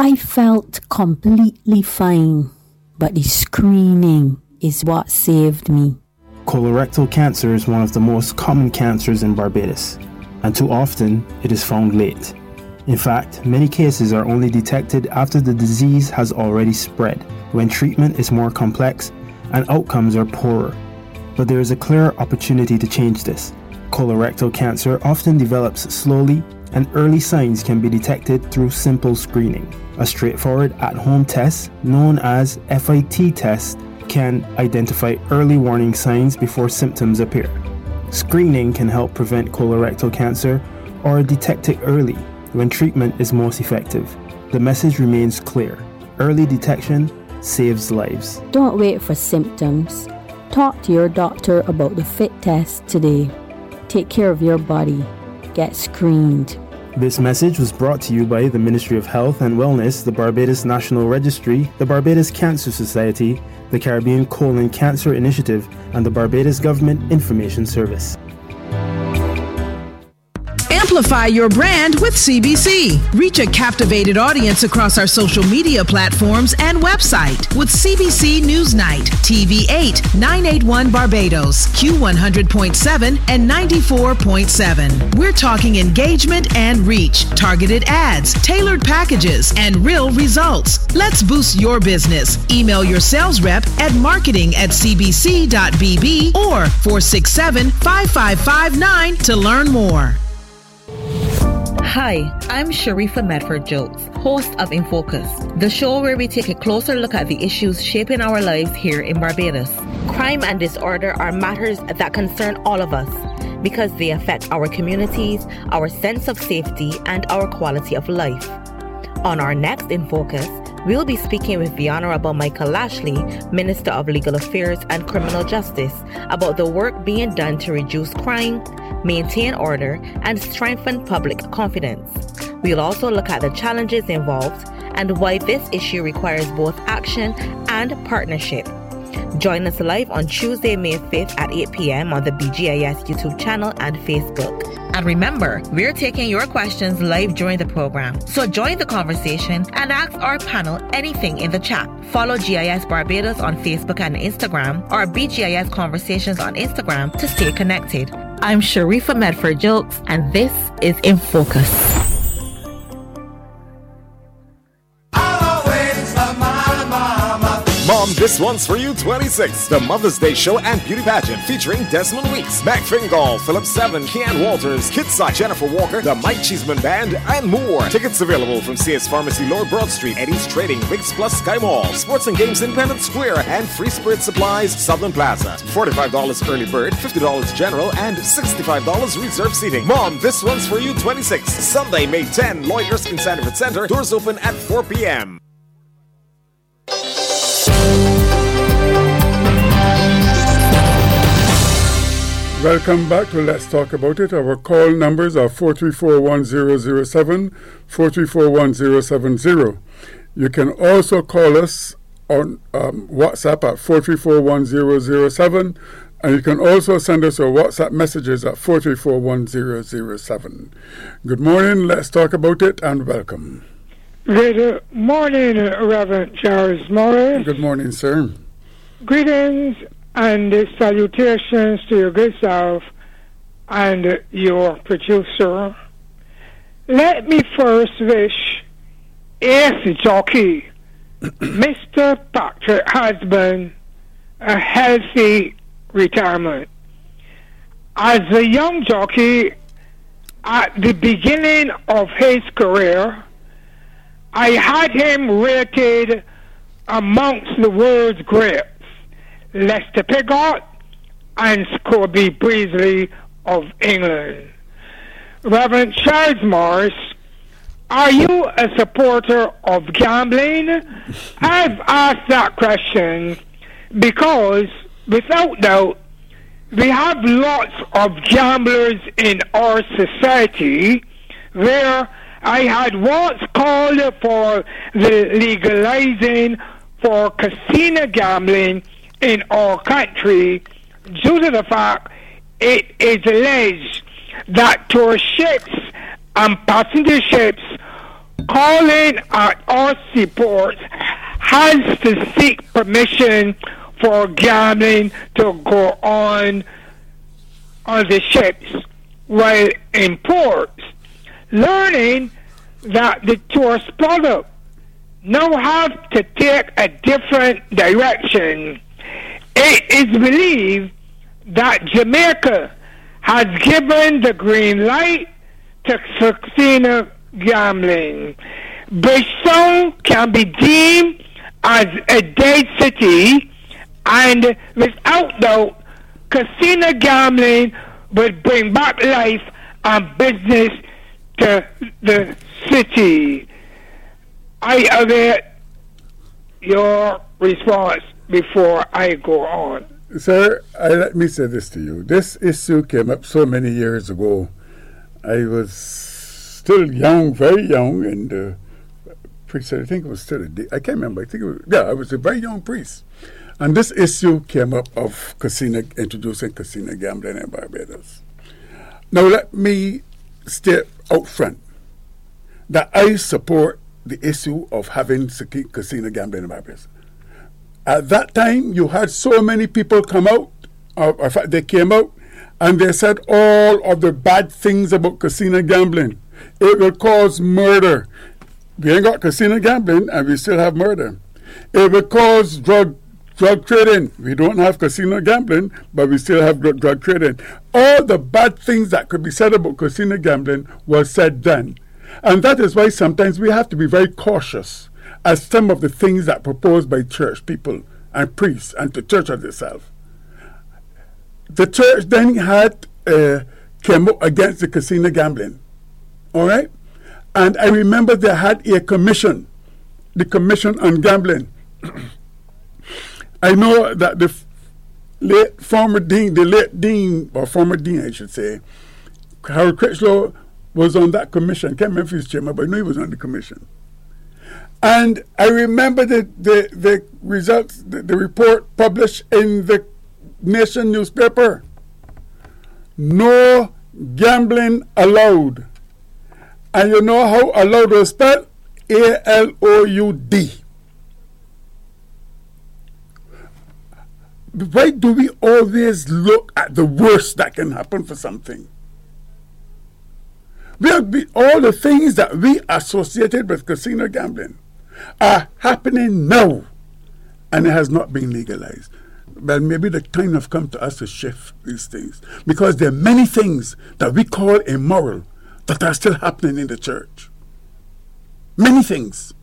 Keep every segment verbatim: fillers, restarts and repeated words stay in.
I felt completely fine, but the screening is what saved me. Colorectal cancer is one of the most common cancers in Barbados, and too often it is found late. In fact, many cases are only detected after the disease has already spread, when treatment is more complex and outcomes are poorer. But there is a clear opportunity to change this. Colorectal cancer often develops slowly, and early signs can be detected through simple screening. A straightforward at-home test known as F I T test can identify early warning signs before symptoms appear. Screening can help prevent colorectal cancer or detect it early when treatment is most effective. The message remains clear. Early detection saves lives. Don't wait for symptoms. Talk to your doctor about the FIT test today. Take care of your body. Get screened. This message was brought to you by the Ministry of Health and Wellness, the Barbados National Registry, the Barbados Cancer Society, the Caribbean Colon Cancer Initiative, and the Barbados Government Information Service. Amplify your brand with C B C. Reach a captivated audience across our social media platforms and website with C B C Newsnight, T V eight, nine eighty-one Barbados, Q one hundred point seven and ninety-four point seven. We're talking engagement and reach, targeted ads, tailored packages, and real results. Let's boost your business. Email your sales rep at marketing at c b c dot b b or four six seven, five five five nine to learn more. Hi, I'm Sharifa Medford-Jokes, host of In Focus, the show where we take a closer look at the issues shaping our lives here in Barbados. Crime and disorder are matters that concern all of us because they affect our communities, our sense of safety, and our quality of life. On our next In Focus, we'll be speaking with the Honorable Michael Lashley, Minister of Legal Affairs and Criminal Justice, about the work being done to reduce crime, maintain order, and strengthen public confidence. We'll also look at the challenges involved and why this issue requires both action and partnership. Join us live on Tuesday, May fifth at eight p.m. on the B G I S YouTube channel and Facebook. And remember, we're taking your questions live during the program. So join the conversation and ask our panel anything in the chat. Follow G I S Barbados on Facebook and Instagram or B G I S Conversations on Instagram to stay connected. I'm Sharifa Medford-Jokes, and this is In Focus. Mom, this one's for you twenty-six, the Mother's Day Show and Beauty Pageant featuring Desmond Weeks, Mac Fingal, Philip Seven, Kean Walters, Kitsai, Jennifer Walker, the Mike Cheeseman Band, and more. Tickets available from C S Pharmacy, Lower Broad Street, Eddie's Trading, Bigs Plus Sky Mall, Sports and Games Independent Square, and Free Spirit Supplies, Southern Plaza. forty-five dollars early bird, fifty dollars general, and sixty-five dollars reserve seating. Mom, this one's for you twenty-six, Sunday, May tenth, Lloyd Erskine Sanford Center, doors open at four p.m. Welcome back to Let's Talk About It. Our call numbers are four three four, one zero zero seven, four three four, one zero seven zero. You can also call us on um, WhatsApp at four three four, one zero zero seven, and you can also send us your WhatsApp messages at four three four, one zero zero seven. Good morning, Let's Talk About It, and welcome. Good morning, Reverend Charles Morris. Good morning, sir. Greetings and salutations to your good self and your producer. Let me first wish Ace Jockey, Mister Patrick Husband, a healthy retirement. As a young jockey, at the beginning of his career, I had him rated amongst the world's greats, Lester Piggott and Scobie Breesley of England. Reverend Charles Morris, are you a supporter of gambling? I've asked that question because, without doubt, we have lots of gamblers in our society where I had once called for the legalizing for casino gambling in our country due to the fact it is alleged that tour ships and passenger ships calling at all seaports has to seek permission for gambling to go on on the ships, while in ports, learning that the tourist product now have to take a different direction. It is believed that Jamaica has given the green light to casino gambling. Bridgetown can be deemed as a dead city, and without doubt, casino gambling would bring back life and business to the city. I await your response before I go on. Sir, I, let me say this to you. This issue came up so many years ago. I was still young, very young, and uh, priest, I think it was still a day. I can't remember. I think it was, yeah, I was a very young priest. And this issue came up of casino, introducing casino gambling in Barbados. Now let me state out front that I support the issue of having casino gambling in Barbados. At that time, you had so many people come out, or in fact, they came out, and they said all of the bad things about casino gambling. It will cause murder. We ain't got casino gambling, and we still have murder. It will cause drug drug trading. We don't have casino gambling, but we still have drug, drug trading. All the bad things that could be said about casino gambling was said then. And that is why sometimes we have to be very cautious as some of the things that are proposed by church people and priests and the church of itself. The church then had uh, came up against the casino gambling, all right? And I remember they had a commission, the Commission on Gambling. I know that the f- late former dean, the late dean, or former dean I should say, Harold Critchlow was on that commission. I can't remember if he was chairman, but I know he was on the commission. And I remember the, the, the results, the, the report published in the Nation newspaper. No gambling allowed. And you know how allowed was spelled? A L O U D. Why do we always look at the worst that can happen for something? We have be, all the things that we associated with casino gambling are happening now, and it has not been legalized. Well, maybe the time has come to us to shift these things, because there are many things that we call immoral that are still happening in the church. Many things.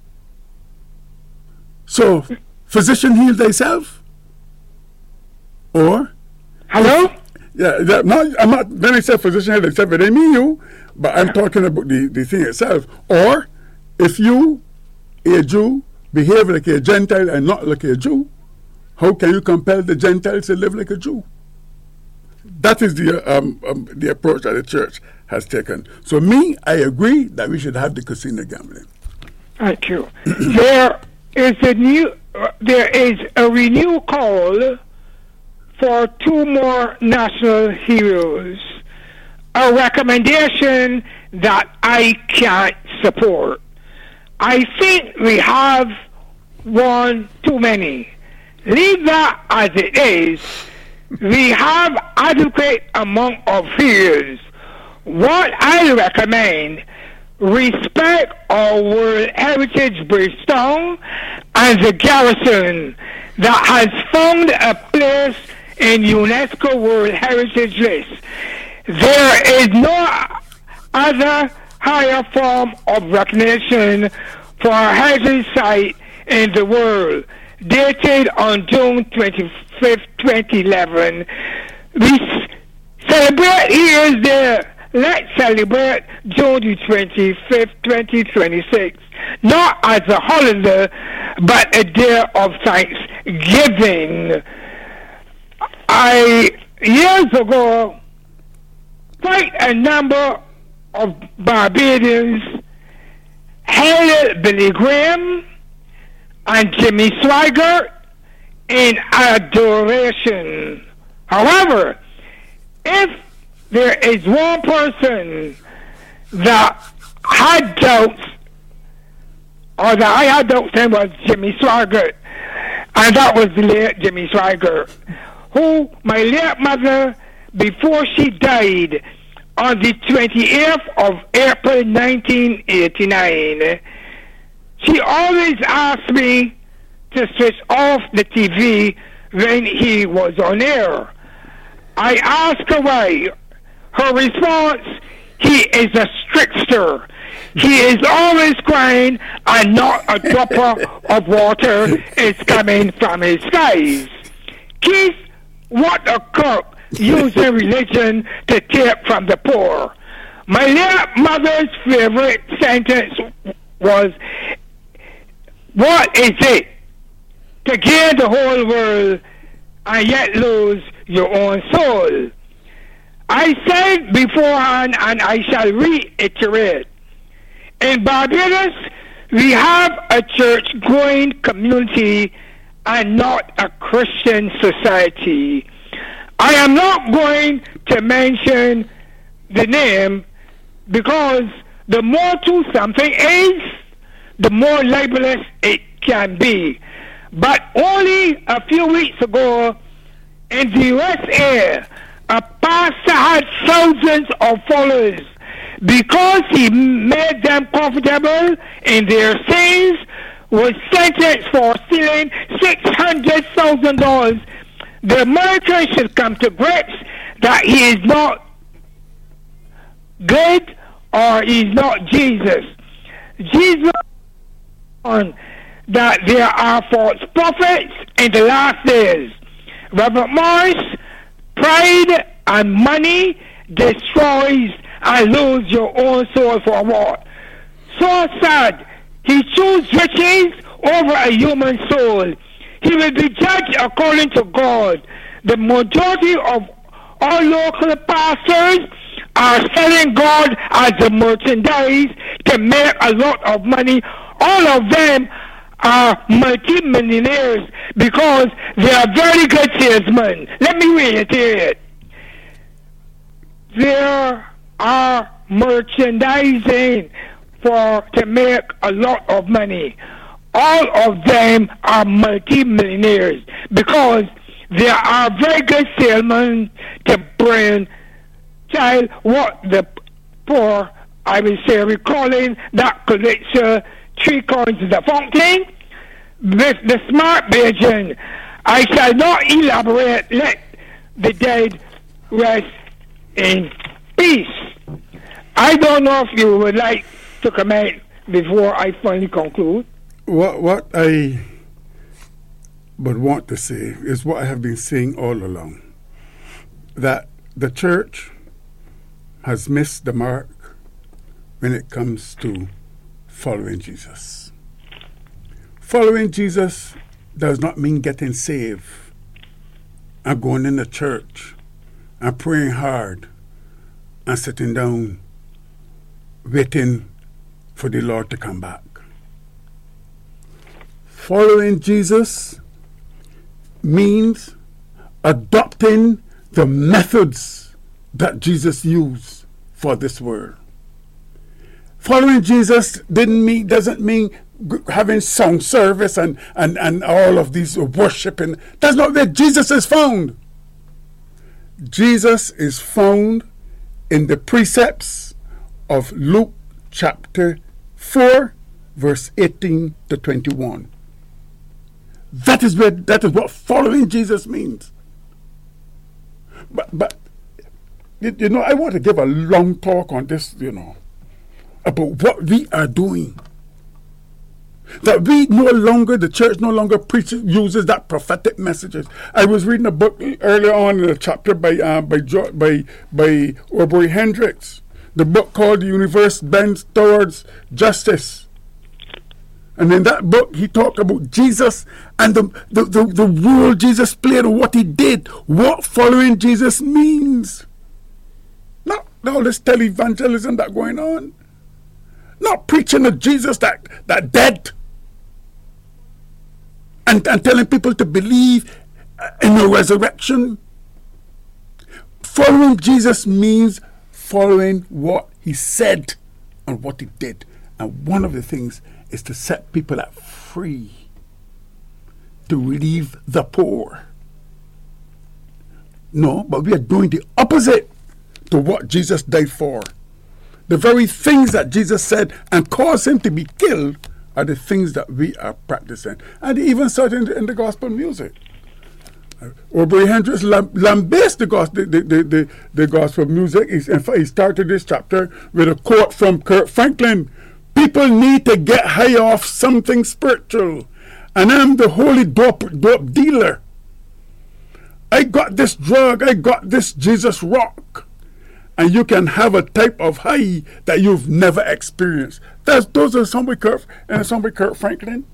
So, physician, heal thyself. Or? Hello? Yeah, that, no, I'm not, when I say physician, heal thyself, it ain't me, you, but I'm talking about the, the thing itself. Or, if you, a Jew, behave like a Gentile and not like a Jew, how can you compel the Gentiles to live like a Jew? That is the um, um, the approach that the church has taken. So me, I agree that we should have the casino gambling. Thank you. There is a new, uh, there is a renewed call for two more national heroes. A recommendation that I can't support. I think we have one too many. Leave that as it is. We have adequate amount of heroes. What I recommend, respect our World Heritage Bridgetown and the garrison that has found a place in UNESCO World Heritage List. There is no other higher form of recognition for a heritage site in the world. Dated on June twenty-fifth, twenty eleven. We s- celebrate years there. Let's celebrate June twenty-fifth, twenty twenty-six. Not as a holiday, but a day of thanksgiving. I, years ago, quite a number of Barbadians hailed Billy Graham and Jimmy Swaggart in adoration. However, if there is one person that had doubts or that I had doubts in, was Jimmy Swaggart. And that was the late Jimmy Swaggart, who, my late mother, before she died, on the twenty-eighth of April nineteen eighty-nine, she always asked me to switch off the T V when he was on air. I asked her why. Her response, he is a trickster. He is always crying and not a drop of water is coming from his skies. Keith, what a crook using religion to take from the poor. My late mother's favorite sentence was, what is it to gain the whole world and yet lose your own soul? I said beforehand, and I shall reiterate, in Barbados, we have a church-going community and not a Christian society. I am not going to mention the name because the more true something is, the more libelous it can be. But only a few weeks ago, in the U S A, a pastor had thousands of followers because he made them comfortable in their sins, was sentenced for stealing six hundred thousand dollars. The Americans should come to grips that he is not good or he's not Jesus. Jesus on that there are false prophets in the last days. Robert Morris, pride and money destroys and lose your own soul for what? So sad. He chose riches over a human soul. He will be judged according to God. The majority of all local pastors are selling God as a merchandise to make a lot of money. All of them are multi-millionaires because they are very good salesmen. Let me reiterate. There are merchandising for to make a lot of money. All of them are multi-millionaires because they are very good salesmen to bring child what the poor, I will say, recalling that collector three coins is a fountain with the smart Beijing. I shall not elaborate. Let the dead rest in peace. I don't know if you would like to comment before I finally conclude. What what I would want to say is what I have been saying all along, that the church has missed the mark when it comes to following Jesus. Following Jesus does not mean getting saved and going in the church and praying hard and sitting down waiting for the Lord to come back. Following Jesus means adopting the methods that Jesus used for this world. Following Jesus didn't mean doesn't mean having song service and, and, and all of these worshiping. That's not where Jesus is found. Jesus is found in the precepts of Luke chapter four, verse eighteen to twenty-one. That is where that is what following Jesus means. But but you know, I want to give a long talk on this, you know, about what we are doing. That we no longer, the church no longer preaches, uses that prophetic messages. I was reading a book earlier on in a chapter by uh, by by by Aubrey Hendricks, the book called "The Universe Bends Towards Justice." And in that book, he talked about Jesus and the, the, the, the role Jesus played and what he did, what following Jesus means. Not all this televangelism that's going on. Not preaching of Jesus that, that dead. And, and telling people to believe in a resurrection. Following Jesus means following what he said and what he did. And one of the things is to set people at free, to relieve the poor. No, but we are doing the opposite to what Jesus died for. The very things that Jesus said and caused him to be killed are the things that we are practicing. And even said in, in the gospel music. Aubrey Hendricks lambasted the gospel, the, the, the, the gospel music. He's, in fact, he started this chapter with a quote from Kirk Franklin. People need to get high off something spiritual. And I'm the holy dope, dope dealer. I got this drug, I got this Jesus rock. And you can have a type of high that you've never experienced. That's, those are some with Kirk, and some with Kirk Franklin.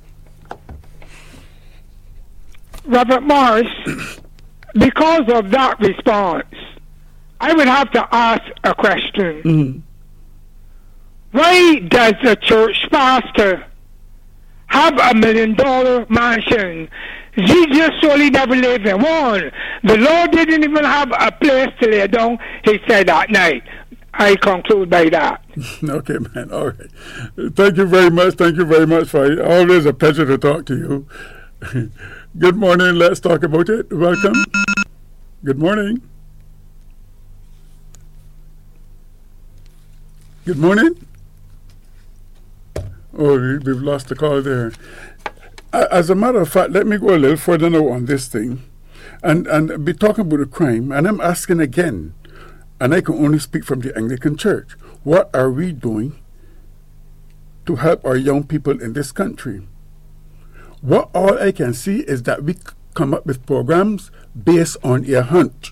Robert Morris, because of that response, I would have to ask a question. Mm. Why does the church pastor have a million dollar mansion? Jesus surely never lived in one. The Lord didn't even have a place to lay down, he said that night. I conclude by that. Okay, man. All right. Thank you very much. Thank you very much. For always a pleasure to talk to you. Good morning. Let's talk about it. Welcome. Good morning. Good morning. Oh, we've lost the call there. As a matter of fact, let me go a little further now on this thing and, and be talking about a crime. And I'm asking again, and I can only speak from the Anglican Church, what are we doing to help our young people in this country? What all I can see is that we come up with programs based on a hunt.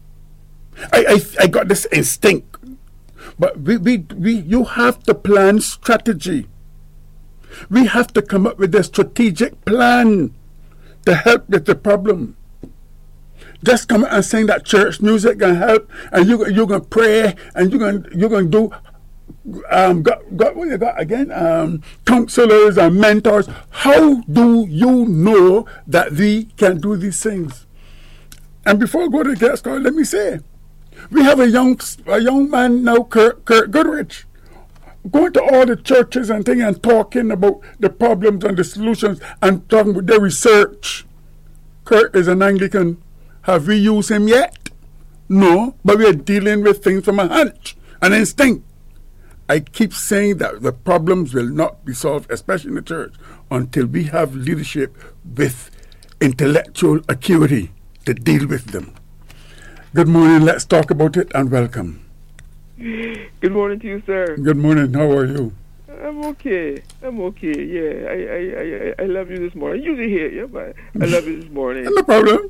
I, I, I got this instinct, but we, we, we, you have to plan strategy. We have to come up with a strategic plan to help with the problem. Just come and sing that church music can help, and you you're gonna pray, and you're gonna you're gonna do um got, got what you got again um counselors and mentors. How do you know that we can do these things? And before I go to the guest card, let me say, we have a young a young man now, Kurt, Kurt Goodrich, going to all the churches and things and talking about the problems and the solutions and talking about their research. Kurt is an Anglican. Have we used him yet? No, but we are dealing with things from a hunch, an instinct. I keep saying that the problems will not be solved, especially in the church, until we have leadership with intellectual acuity to deal with them. Good morning. Let's talk about it, and welcome. Good morning to you, sir. Good morning. How are you? I'm okay. I'm okay. Yeah, I I, I, I love you this morning. I usually hear you, but I love you this morning. No problem.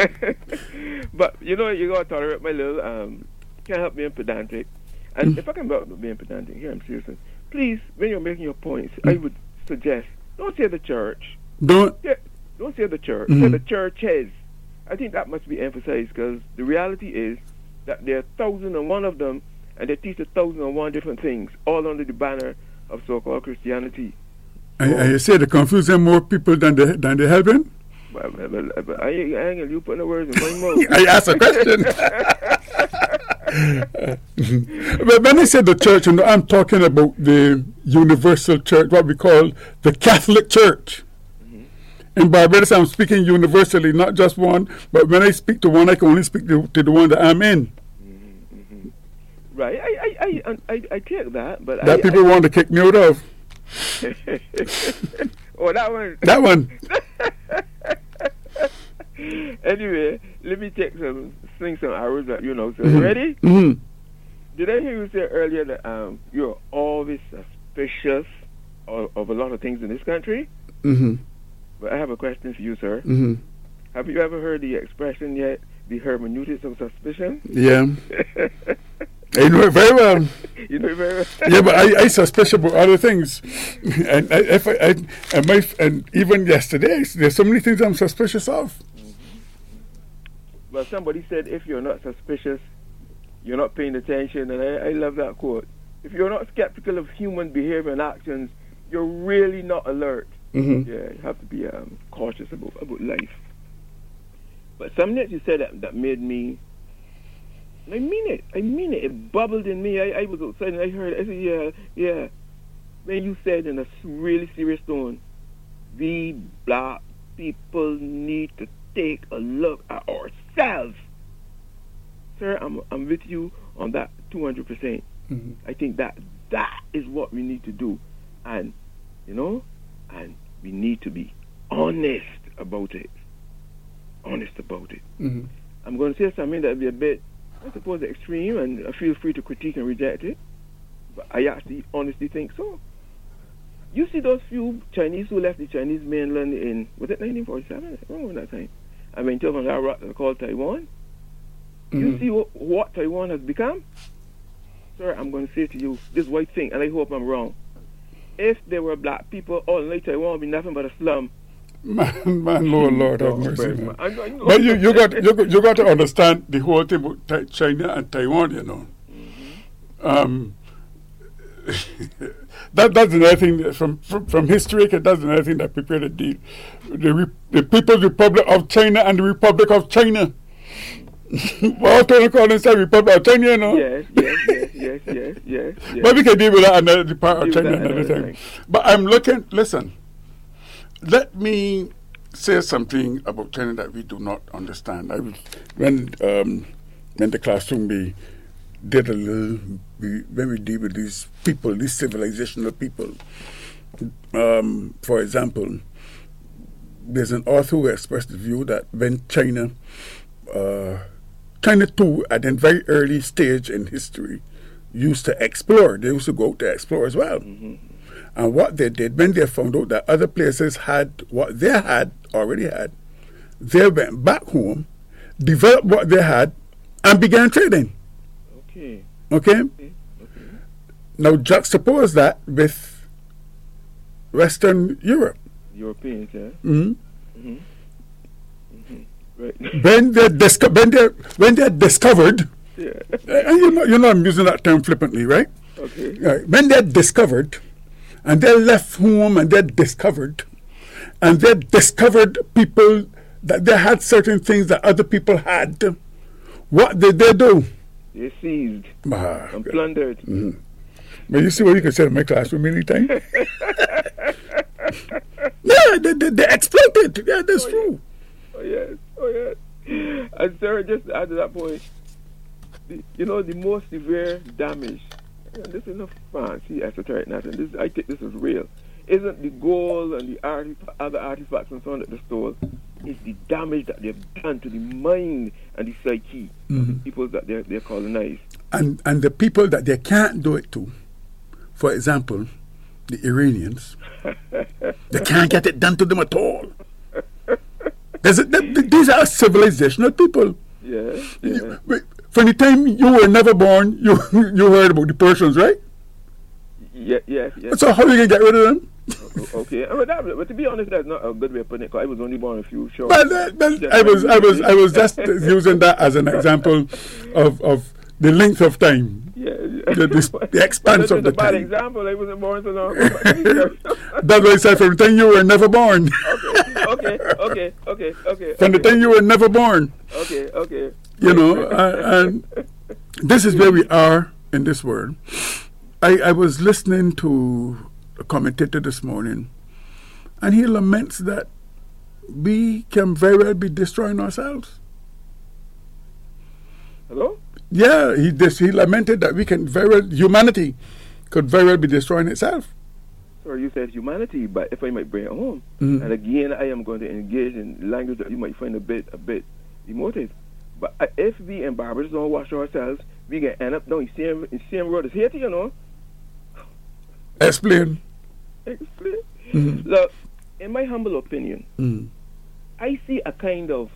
But you know, you gotta tolerate my little um. Can't help being pedantic. And Mm. if I can help being pedantic, here I'm serious. Please, when you're making your points, Mm. I would suggest don't say the church. Don't. Yeah, don't say the church. Mhm. Say the churches. I think that must be emphasized because the reality is that there are thousand and one of them, and they teach a thousand and one different things, all under the banner of so-called Christianity. And, and you say they're confusing more people than they than they helping? But, but, but, but I ain't, I ain't you putting the words in my mouth. I asked a question. But when I say the church, you know, I'm talking about the universal church, what we call the Catholic Church. Mm-hmm. In Barbados, I'm speaking universally, not just one. But when I speak to one, I can only speak to, to the one that I'm in. Mm-hmm, mm-hmm. Right, I I, I I I take that, but that I, people I, want to kick me out of. Oh, that one. That one. Anyway, let me take some sing some arrows at you know. So Mm-hmm. you ready? Mm-hmm. Did I hear you say earlier that um you're always suspicious of, of a lot of things in this country? Mm-hmm. But I have a question for you, sir. Mm-hmm. Have you ever heard the expression yet? The hermeneutics of suspicion? Yeah. I know it very well. You know it very well. Yeah, but I, I suspicious about other things, and I, if I, I and my and even yesterday, there's so many things I'm suspicious of. Well, somebody said if you're not suspicious, you're not paying attention, and I, I love that quote. If you're not skeptical of human behavior and actions, you're really not alert. Mm-hmm. Yeah, you have to be um, cautious about about life. But something that you said that, that made me. I mean it. I mean it. It bubbled in me. I, I was outside and I heard it. I said, yeah, yeah. when you said in a really serious tone, we black people need to take a look at ourselves. Sir, I'm I'm with you on that two hundred percent. Mm-hmm. I think that that is what we need to do. And, you know, and we need to be honest about it. Honest about it. Mm-hmm. I'm going to say something that will be a bit, I suppose, extreme, and feel free to critique and reject it. But I actually honestly think so. You see those few Chinese who left the Chinese mainland in, was it nineteen forty-seven? I remember that time. I went to that rock called Taiwan. Mm-hmm. You see what, what Taiwan has become? Sir, I'm going to say to you, this white thing, and I hope I'm wrong. If there were black people, all in Taiwan would be nothing but a slum. Man, man, Lord, Lord have Oh, mercy, man. man. I know- I know. But you, you got you, got- you got to understand the whole thing about Ti- China and Taiwan, you know. Mm-hmm. Um, that that's another thing that from, from from history. That's another thing that prepared the deal. The Re- the People's Republic of China and the Republic of China. Well, to call themselves Republic of China, you know. Yes, yes, yes, yes, yes, yes, yes. But we can deal with that another part of Deal with China that another another time. time. But I'm looking. Listen. Let me say something about China that we do not understand. I was, when um, when the classroom we did a little, we, when we deal with these people, these civilizational people. Um, for example, there's an author who expressed the view that when China, uh, China too, at a very early stage in history, used to explore. They used to go out to explore as well. Mm-hmm. And what they did, when they found out that other places had what they had, already had, they went back home, developed what they had, and began trading. Okay. Okay? Okay. Okay. Now juxtapose that with Western Europe. Europeans, yeah. Mhm. Mm-hmm. Mm-hmm. Right. When they disco- when they when they discovered, Yeah. and you know, you know, I'm using that term flippantly, right? Okay. Right. When they discovered, and they left home, and they discovered, and they discovered people that they had certain things that other people had. What did they do? They seized Ah, and plundered. Mm-hmm. But you see what you can say in my classroom anytime? Yeah, they, they, they exploited. Yeah, that's Oh, true. Oh yes, oh yes. And sir, just to add to that point, the, you know, the most severe damage, and this is not fancy esoteric nothing, this, I think this is real, isn't the gold and the artif- other artifacts and so on that they stole. It's the damage that they've done to the mind and the psyche Mm-hmm. of the people that they're, they're colonized. And, and the people that they can't do it to, for example, the Iranians, they can't get it done to them at all. There's a, th- th- these are civilizational people. Yeah, yeah. Wait, from the time you were never born, you you heard about the Persians, right? Yeah, yeah, yeah. So how are you going to get rid of them? O- Okay, I mean, that, but to be honest, that's not a good way of putting it. Cause I was only born a few short. But, uh, but I was I was I was just using that as an example of, of the length of time, Yeah, yeah. the, the, the expanse That's of the a bad time. example. I wasn't born so long. That's why I said from the time you were never born. okay, okay, okay, okay. From the okay, time you were never born, Okay, okay. you know, uh, and this is where we are in this world. I, I was listening to a commentator this morning, and he laments that we can very well be destroying ourselves. Hello? Yeah, he dis- he lamented that we can very well, humanity could very well be destroying itself. Sorry, you said humanity, but if I might bring it home, Mhm. and again, I am going to engage in language that you might find a bit, a bit emotive. But uh, if we in Barbados don't wash ourselves, we can end up down the same, in the same road as Haiti, you know. Explain. Explain. Mhm. Look, in my humble opinion, Mm. I see a kind of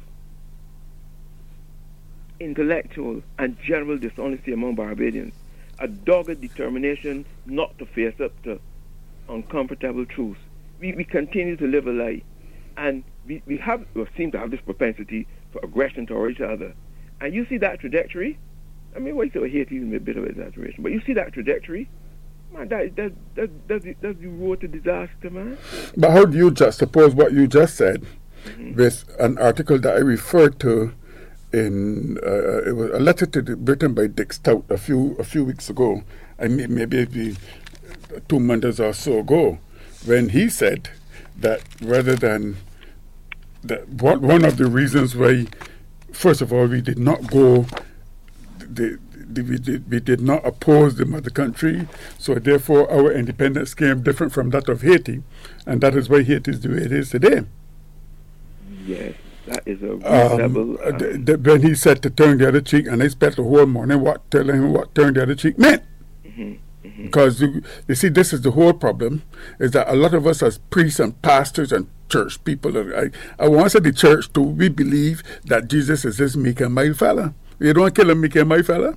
intellectual and general dishonesty among Barbadians, a dogged determination not to face up to uncomfortable truths. We, we continue to live a lie, and we, we have we seem to have this propensity for aggression toward each other. And you see that trajectory. I mean, what you say Haiti is a bit of exaggeration, but you see that trajectory. Man, that that that that's the, that's the road to disaster, man. But how do you juxtapose what you just said with an article that I referred to in uh, it was a letter to the, written by Dick Stout a few a few weeks ago? I may, maybe be two months or so ago, when he said that rather than that, what one of the reasons why, first of all, we did not go, the, the, we, did, we did not oppose the mother country, so therefore our independence came different from that of Haiti, and that is why Haiti is the way it is today. Yes, that is a reasonable... Um, um, th- when he said to turn the other cheek, and I spent the whole morning what, telling him what turn the other cheek meant. Mm-hmm. Mm-hmm. Because you, you see, this is the whole problem, is that a lot of us as priests and pastors and church people, I, I once at the church too, we believe that Jesus is this meek and mild fella. You don't kill a meek and mild fella.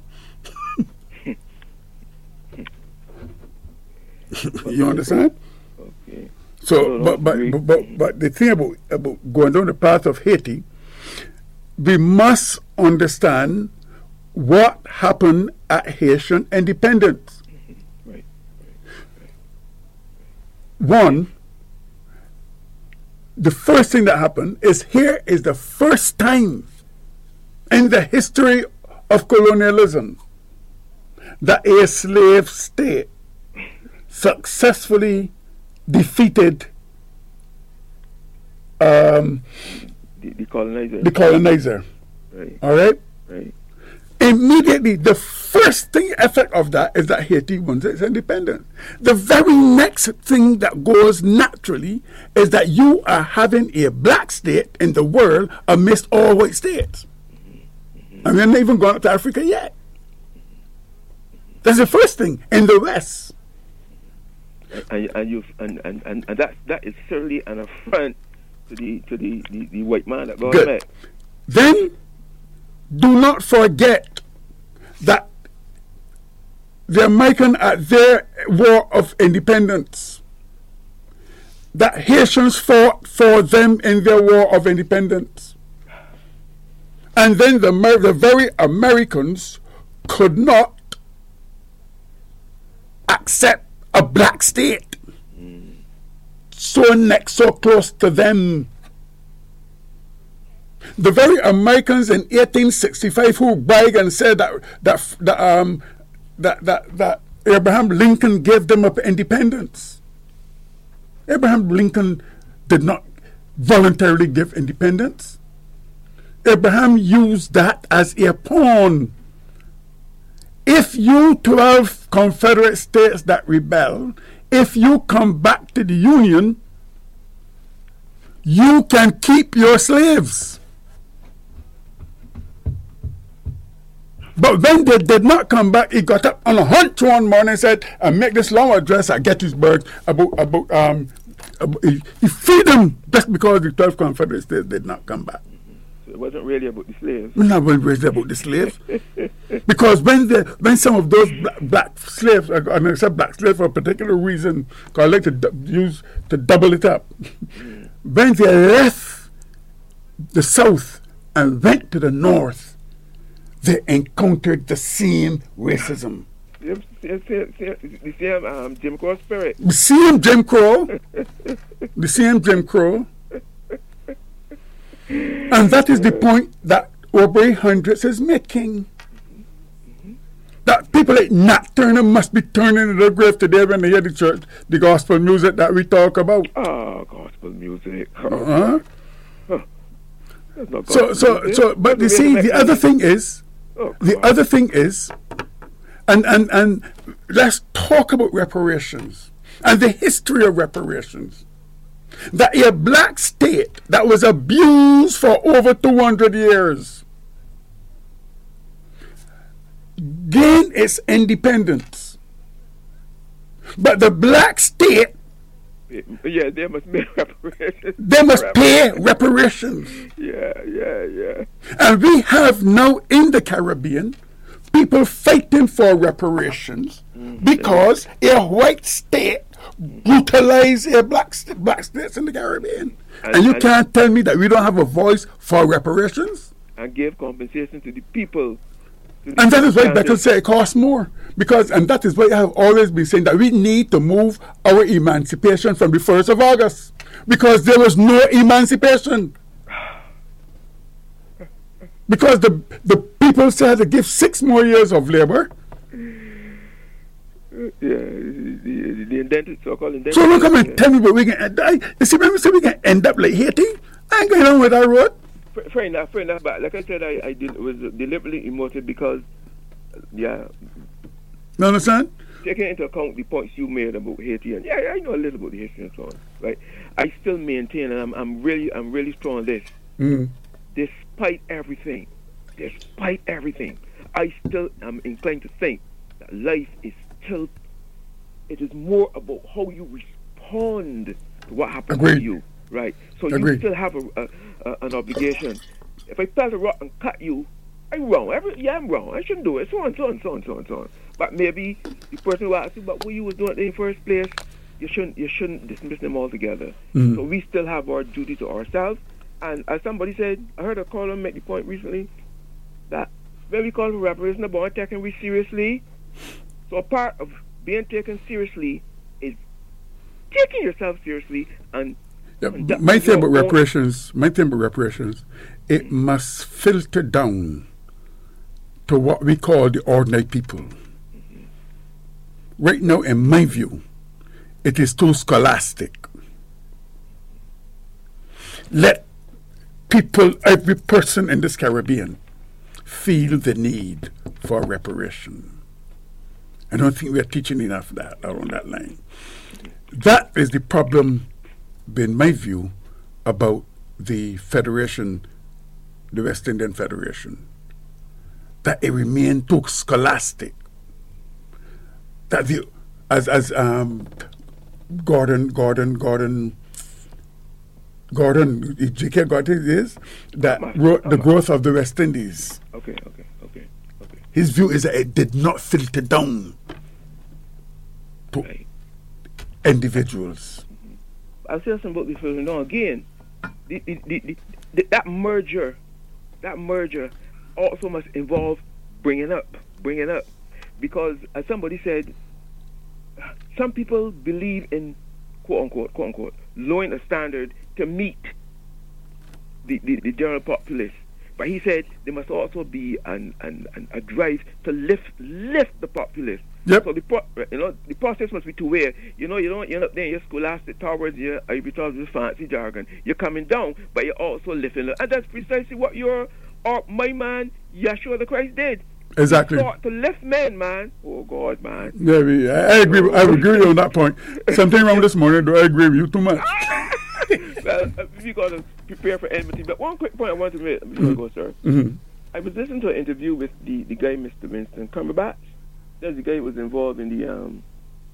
You understand? Okay. So, but, but, but, but, but the thing about, about going down the path of Haiti, we must understand what happened at Haitian independence. Right. One, the first thing that happened is here is the first time in the history of colonialism that a slave state successfully defeated um, the, the colonizer. The colonizer. Right. All right? Right. Immediately, the first thing effect of that is that Haiti wants its independence. The very next thing that goes naturally is that you are having a black state in the world amidst all white states. Mm-hmm. And we're not even gone up to Africa yet. That's the first thing in the West. And and you and, and, and, and that that is certainly an affront to the to the, the, the white man that God met. Then do not forget that the American at their war of independence, that Haitians fought for them in their war of independence. And then the, the very Americans could not accept a black state mm. so next, so close to them. The very Americans in eighteen sixty-five who bragged and said that that that um that that, that Abraham Lincoln gave them up independence. Abraham Lincoln did not voluntarily give independence. Abraham used that as a pawn. If you twelve Confederate states that rebel, if you come back to the Union, you can keep your slaves. But when they did not come back, he got up on a hunch one morning and said, I make this long address at Gettysburg about, about um, about, he, he freed them just because the twelve Confederate states did not come back. It wasn't really about the slaves. It's not really about the slaves. Because when the, when some of those black, black slaves, and I said black slaves for a particular reason, because I like to du- use to double it up, mm. when they left the South and went to the North, they encountered the same racism. The same, same, the same um, Jim Crow spirit. The same Jim Crow. the same Jim Crow. And that is the point that Aubrey Hundreds is making. Mm-hmm. That people like Nat Turner must be turning in the grave today when they hear the church, the gospel music that we talk about. Oh, gospel music. Uh-huh. Huh. So, so, music. so, but you see, the other thing is, oh, the other thing is, and, and, and let's talk about reparations and the history of reparations. That a black state that was abused for over two hundred years gained its independence. But the black state, yeah, they must pay reparations. They must pay reparations. Yeah, yeah, yeah. And we have now in the Caribbean people fighting for reparations mm-hmm. because a white state brutalize a black st- black states in the Caribbean, and, and you and can't tell me that we don't have a voice for reparations and give compensation to the people. To the and that is why Beckles say it costs more, because and that is why I have always been saying that we need to move our emancipation from the first of August, because there was no emancipation. Because the the people said to give six more years of labor. Yeah, the, the indented, so-called indented. So don't come and tell me what we can. I, you see, when we say we can end up like Haiti, I ain't going on with that road. Fair enough, fair enough. But like I said, I, I did, was deliberately emotive because, yeah. You understand? Taking into account the points you made about Haiti, and yeah, I know a little about the history and so on, right? I still maintain, and I'm, I'm really, I'm really strong on this. Mm. Despite everything, despite everything, I still am inclined to think that life is still. It is more about how you respond to what happens Agreed. to you, right? So Agreed. you still have a, a, a, an obligation. If I pelt a rock and cut you, I'm wrong. Every, yeah, I'm wrong. I shouldn't do it. So on, so on, so on, so on, so on. But maybe the person who asked you about what you was doing in the first place, you shouldn't, you shouldn't dismiss them altogether. Mm. So we still have our duty to ourselves. And as somebody said, I heard a caller make the point recently that when we call for reparation about taking we seriously, so a part of being taken seriously is taking yourself seriously and. Yeah, my thing about reparations, my thing about reparations, it must filter down to what we call the ordinary people. Mm-hmm. Right now, in my view, it is too scholastic. Let people, every person in this Caribbean, feel the need for reparation. I don't think we are teaching enough of that along that line. That is the problem, in my view, about the Federation, the West Indian Federation, that it remained too scholastic. That the, as as um, Gordon Gordon Gordon Gordon J K Gordon is that wrote the growth of the West Indies. Okay, okay, okay, okay. His view is that it did not filter down to right. individuals. I'll say something about this film. Now again, the, the, the, the, the, that merger, that merger, also must involve bringing up, bringing up, because as somebody said, some people believe in quote unquote, quote unquote, lowering a standard to meet the, the, the general populace. But he said there must also be an, an, an a drive to lift lift the populace. Yep. So the pro, you know the process must be two way. You know you don't end up there in your scholastic towards your you be talking this fancy jargon. You're coming down, but you're also lifting up. And that's precisely what your or my man Yeshua the Christ did. Exactly. He fought to lift men, man. Oh God, man. Yeah, we, I agree. I agree with you on that point. Something wrong this morning. Do I agree with you too much? Well, we got to prepare for enmity. But one quick point I want to make before I go, sir. Mm-hmm. I was listening to an interview with the, the guy, Mister Winston Cumberbatch. There's the guy who was involved in the um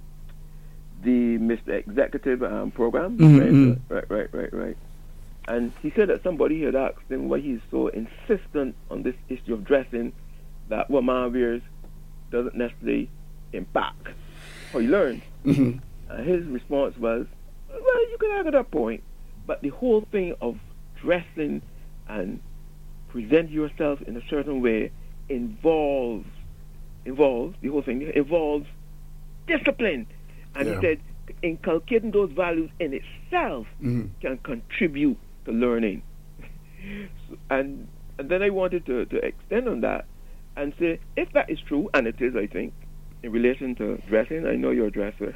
the Mister Executive um, program. Mm-hmm. Right, right, right, right, right. And he said that somebody had asked him why he's so insistent on this issue of dressing that what man wears doesn't necessarily impact how you learn. Mm-hmm. Uh, his response was, well, you can argue that point, but the whole thing of dressing and present yourself in a certain way involves, involves, the whole thing involves discipline. And yeah. he said, inculcating those values in itself mm-hmm. can contribute to learning. so, and, and then I wanted to, to extend on that and say, if that is true, and it is, I think, in relation to dressing, I know you're a dresser.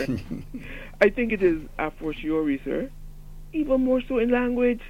I think it is a fortiori, sir, even more so in language.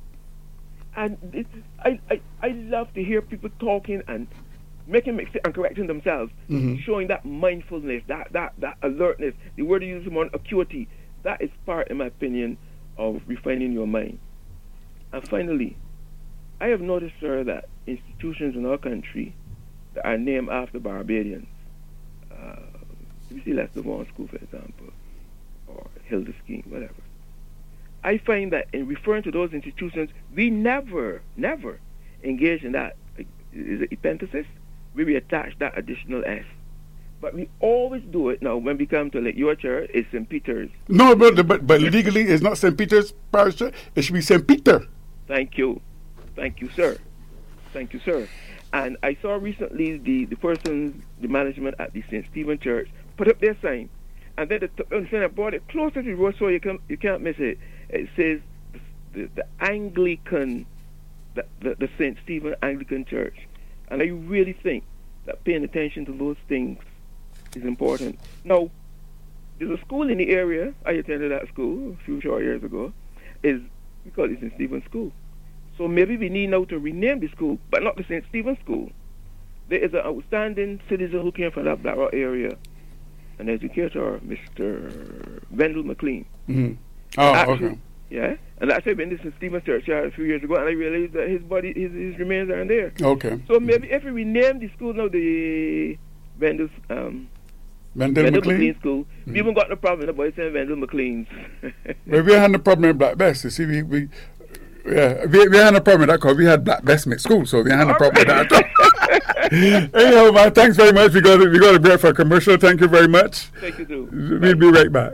And it, I, I, I love to hear people talking and making mistakes and correcting themselves, mm-hmm. showing that mindfulness, that, that, that alertness. The word you use more acuity. That is part, in my opinion, of refining your mind. And finally, I have noticed, sir, that institutions in our country that are named after Barbadians, uh, you see Lester Vaughan School, for example, or Hilda Scheme, whatever. I find that in referring to those institutions, we never, never engage in that, is it epenthesis, where we attach that additional S. But we always do it now when we come to like your church, it's Saint Peter's. No, but, but, but legally it's not Saint Peter's Parish, it should be Saint Peter. Thank you. Thank you, sir. Thank you, sir. And I saw recently the, the person, the management at the Saint Stephen Church put up their sign. And then the t- I brought it closer to the road so you, can, you can't miss it. It says the, the, the Anglican, the, the, the Saint Stephen Anglican Church. And I really think that paying attention to those things is important. Now, there's a school in the area. I attended that school a few short years ago. Is we call it Saint Stephen's School. So maybe we need now to rename the school, but not the Saint Stephen's School. There is an outstanding citizen who came from that Black Rock area, an educator, Mister Wendell McLean. Mm-hmm. Oh, actually, okay. Yeah, and actually been to Saint Stephen's Churchyard a few years ago, and I realized that his body, his, his remains are in there. Okay. So maybe if we rename the school now the Wendell um, Wendell McLean? McLean School, mm-hmm. we haven't got no problem about saying Wendell McLean's. Well, we had no problem in Black Best. You see, we, we yeah, we, we had no problem with that because we had Black Best mixed school, so we had no problem with that. Anyhow, man, thanks very much. We got to, we got a break for a commercial. Thank you very much. Thank you, too. We'll be right back.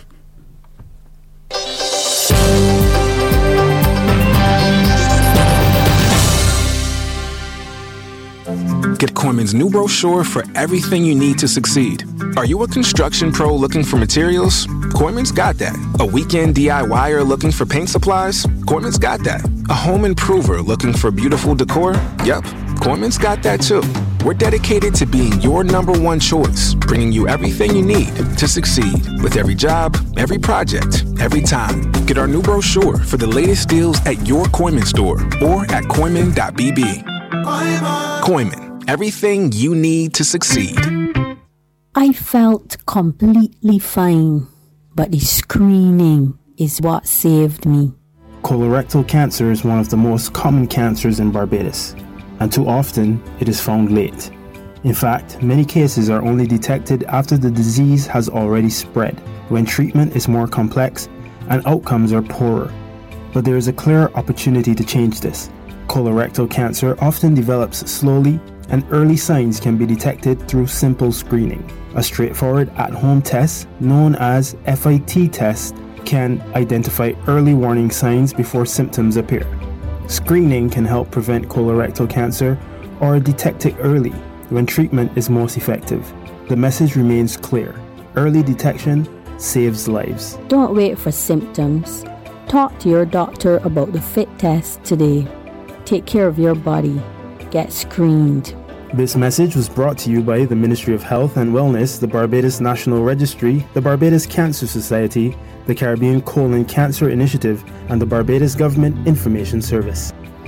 Get Coleman's new brochure for everything you need to succeed. Are you a construction pro looking for materials? Coleman's got that. A weekend DIYer looking for paint supplies? Coleman's got that. A home improver looking for beautiful decor? Yep, Coleman's got that too. We're dedicated to being your number one choice, bringing you everything you need to succeed with every job, every project, every time. Get our new brochure for the latest deals at your Coleman store or at Coleman dot b b. Coleman, everything you need to succeed. I felt completely fine, but the screening is what saved me. Colorectal cancer is one of the most common cancers in Barbados, and too often it is found late. In fact, many cases are only detected after the disease has already spread, when treatment is more complex and outcomes are poorer. But there is a clear opportunity to change this. Colorectal cancer often develops slowly, and early signs can be detected through simple screening. A straightforward at-home test known as F I T test can identify early warning signs before symptoms appear. Screening can help prevent colorectal cancer or detect it early when treatment is most effective. The message remains clear. Early detection saves lives. Don't wait for symptoms. Talk to your doctor about the FIT test today. Take care of your body. Get screened. This message was brought to you by the Ministry of Health and Wellness, the Barbados National Registry, the Barbados Cancer Society, the Caribbean Colon Cancer Initiative, and the Barbados Government Information Service.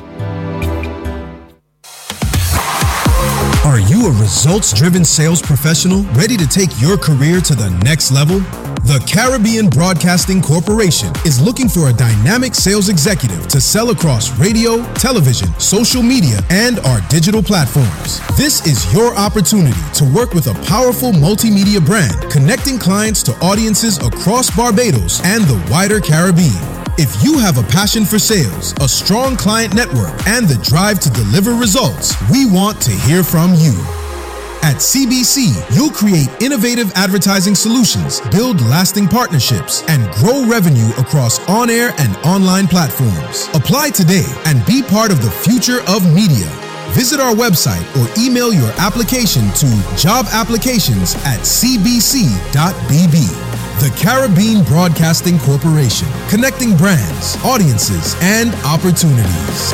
Are you a results-driven sales professional ready to take your career to the next level? The Caribbean Broadcasting Corporation is looking for a dynamic sales executive to sell across radio, television, social media, and our digital platforms. This is your opportunity to work with a powerful multimedia brand, connecting clients to audiences across Barbados and the wider Caribbean. If you have a passion for sales, a strong client network, and the drive to deliver results, we want to hear from you. At C B C, you'll create innovative advertising solutions, build lasting partnerships, and grow revenue across on-air and online platforms. Apply today and be part of the future of media. Visit our website or email your application to job applications at c b c dot b b. The Caribbean Broadcasting Corporation, connecting brands, audiences, and opportunities.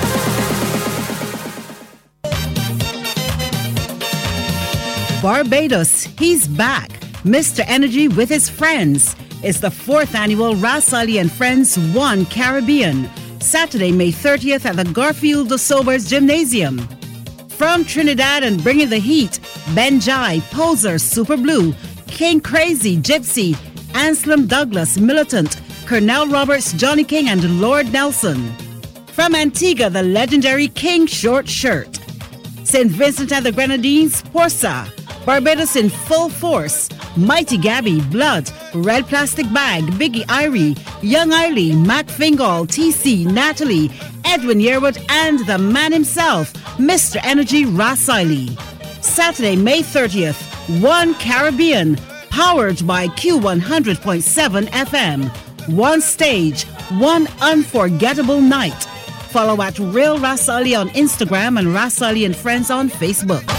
Barbados, he's back. Mister Energy with his friends. It's the fourth annual Ras Ali and Friends One Caribbean. Saturday, May thirtieth at the Garfield de Sobers Gymnasium. From Trinidad and bringing the heat, Benjai, Poser, Super Blue, King Crazy, Gypsy, Anselm Douglas, Militant, Colonel Roberts, Johnny King, and Lord Nelson. From Antigua, the legendary King Short Shirt. Saint Vincent and the Grenadines, Porsa. Barbados in full force, Mighty Gabby, Blood, Red Plastic Bag, Biggie Irie, Young Eiley, Mac Fingal, T C, Natalie, Edwin Yearwood, and the man himself, Mister Energy Ras Ali. Saturday, May thirtieth, One Caribbean, powered by Q one hundred point seven F M. One stage, one unforgettable night. Follow at Real Ras Ali on Instagram and Ras Ali and Friends on Facebook.